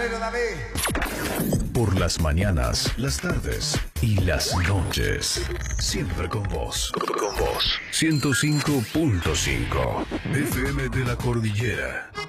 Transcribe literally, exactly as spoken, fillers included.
Bueno, David. Por las mañanas, las tardes y las noches. Siempre con vos. Con vos. ciento cinco punto cinco. F M de la Cordillera.